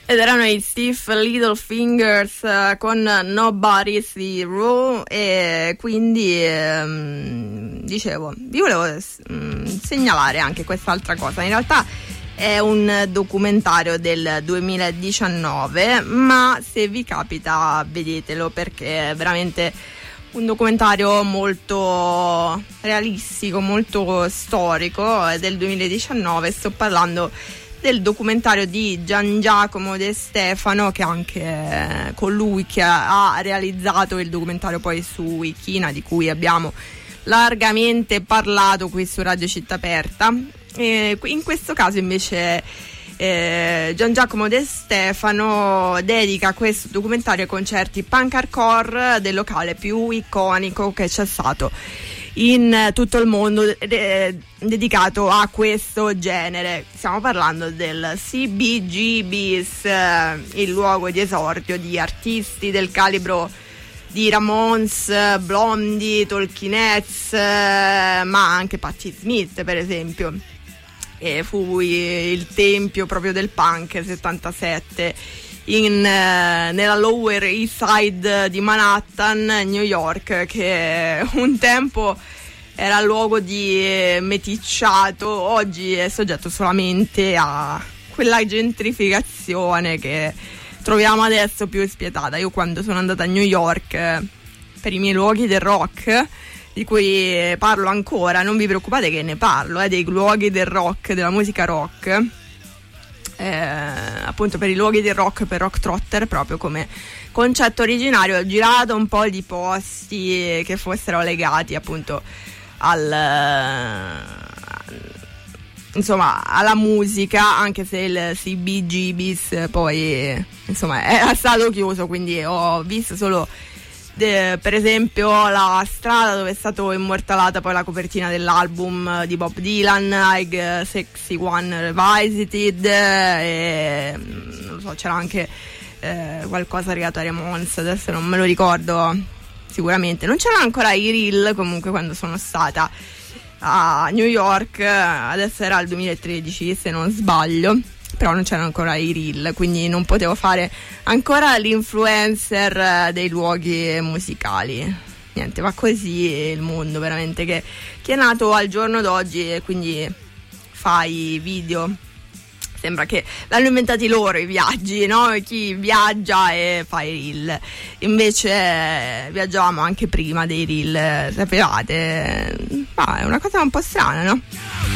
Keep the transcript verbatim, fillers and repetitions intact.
Ed erano i Stiff Little Fingers uh, con Nobody's Hero, e quindi um, dicevo, vi volevo um, segnalare anche quest'altra cosa. In realtà è un documentario del duemiladiciannove, ma se vi capita vedetelo, perché è veramente un documentario molto realistico, molto storico. È del duemiladiciannove, sto parlando del documentario di Gian Giacomo De Stefano, che anche è colui che ha realizzato il documentario poi su Wikina, di cui abbiamo largamente parlato qui su Radio Città Aperta. E in questo caso invece eh, Gian Giacomo De Stefano dedica questo documentario ai concerti punk hardcore del locale più iconico che c'è stato in tutto il mondo, eh, dedicato a questo genere. Stiamo parlando del C B G B's, eh, il luogo di esordio di artisti del calibro di Ramones, Blondie, Talking Heads, eh, ma anche Patti Smith per esempio. E fu il tempio proprio del punk settantasette in, eh, nella Lower East Side di Manhattan, New York, che un tempo era luogo di meticciato, oggi è soggetto solamente a quella gentrificazione che troviamo adesso più spietata. Io quando sono andata a New York eh, per i miei luoghi del rock, di cui parlo ancora, non vi preoccupate che ne parlo, eh, dei luoghi del rock, della musica rock, eh, appunto per i luoghi del rock, per Rock Trotter proprio come concetto originario. Ho girato un po' di posti che fossero legati appunto al insomma alla musica, anche se il C B G B's poi insomma è stato chiuso, quindi ho visto solo De, per esempio la strada dove è stato immortalata poi la copertina dell'album di Bob Dylan, I sessantuno Revisited, e non lo so, c'era anche eh, qualcosa legato a Ramones, adesso non me lo ricordo sicuramente. Non c'erano ancora i reel comunque quando sono stata a New York, adesso era il duemilatredici se non sbaglio, però non c'erano ancora i reel, quindi non potevo fare ancora l'influencer dei luoghi musicali. Niente, va così il mondo veramente che, che è nato al giorno d'oggi, e quindi fai video. Sembra che l'hanno inventati loro i viaggi, no? Chi viaggia e fa i reel. Invece eh, viaggiavamo anche prima dei reel, sapevate? Ma è una cosa un po' strana, no?